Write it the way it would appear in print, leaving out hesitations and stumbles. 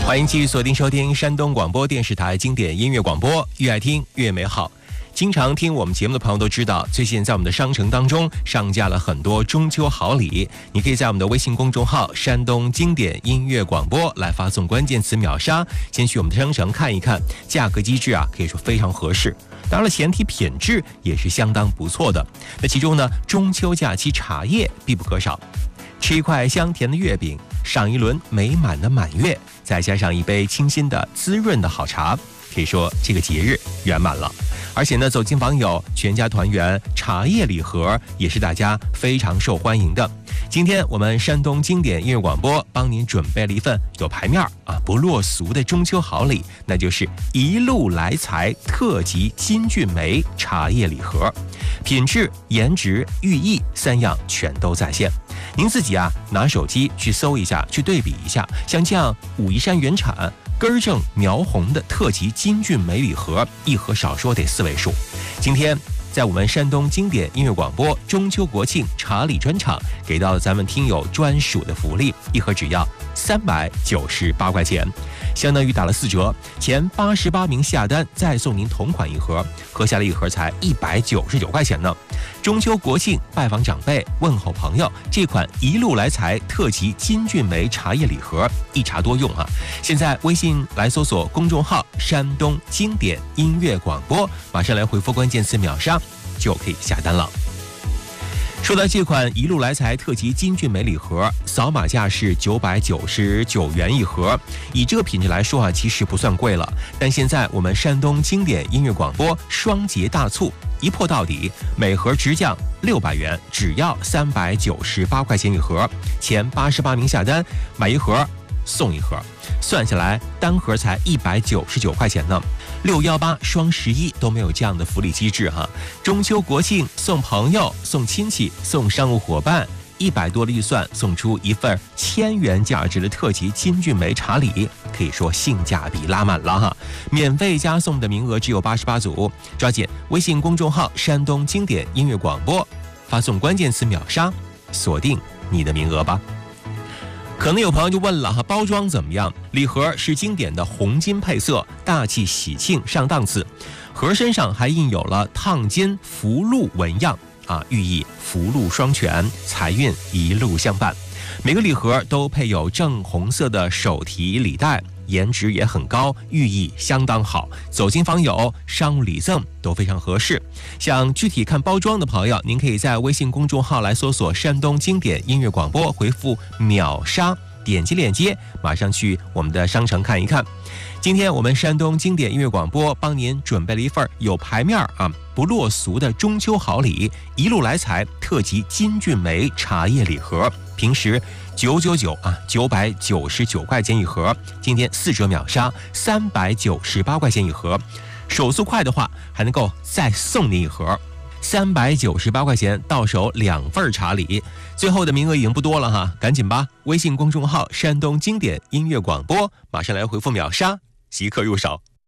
欢迎继续锁定收听山东广播电视台经典音乐广播，越爱听越美好。经常听我们节目的朋友都知道，最近在我们的商城当中上架了很多中秋好礼，你可以在我们的微信公众号山东经典音乐广播来发送关键词秒杀，先去我们的商城看一看，价格机制可以说非常合适，当然了，前提品质也是相当不错的。那其中呢，中秋假期茶叶必不可少，吃一块香甜的月饼，赏一轮美满的满月，再加上一杯清新的滋润的好茶，可以说这个节日圆满了。而且呢，走亲访友、全家团圆，茶叶礼盒也是大家非常受欢迎的。今天我们山东经典音乐广播帮您准备了一份有牌面不落俗的中秋好礼，那就是一路来财特级金骏眉茶叶礼盒，品质、颜值、寓意三样全都在线。您自己拿手机去搜一下，去对比一下，像这样武夷山原产根正苗红的特级金骏眉礼盒，一盒少说得4位数。今天在我们山东经典音乐广播中秋国庆茶礼专场，给到咱们听友专属的福利，一盒只要398块钱，相当于打了4折，前88名下单再送您同款一盒，合下来一盒才199块钱呢。中秋国庆拜访长辈、问候朋友，这款一路来财特级金骏眉茶叶礼盒一茶多用现在微信来搜索公众号山东经典音乐广播，马上来回复关键词秒杀就可以下单了。说到这款一路来财特级金骏眉礼盒，扫码价是999元一盒，以这个品质来说其实不算贵了。但现在我们山东经典音乐广播双节大促，一破到底，每盒直降600元，只要398块钱一盒，前88名下单买一盒送一盒，算下来单盒才199块钱呢。618双11都没有这样的福利机制中秋国庆送朋友、送亲戚、送商务伙伴，100多的预算送出一份1000元价值的特级金骏眉茶礼，可以说性价比拉满了免费加送的名额只有88组，抓紧微信公众号山东经典音乐广播，发送关键词秒杀，锁定你的名额吧。可能有朋友就问了包装怎么样？礼盒是经典的红金配色，大气喜庆上档次，盒身上还印有了烫金福禄纹样寓意福禄双全，财运一路相伴。每个礼盒都配有正红色的手提礼袋，颜值也很高，寓意相当好，走亲访友、商务礼赠都非常合适。想具体看包装的朋友，您可以在微信公众号来搜索山东经典音乐广播，回复秒杀，点击链接马上去我们的商城看一看。今天我们山东经典音乐广播帮您准备了一份有牌面不落俗的中秋好礼，一路来财特级金骏眉茶叶礼盒，平时999块钱一盒，今天4折秒杀398块钱一盒，手速快的话还能够再送您一盒，398块钱到手2份茶礼，最后的名额已经不多了赶紧吧！微信公众号山东经典音乐广播，马上来回复秒杀，即刻入手。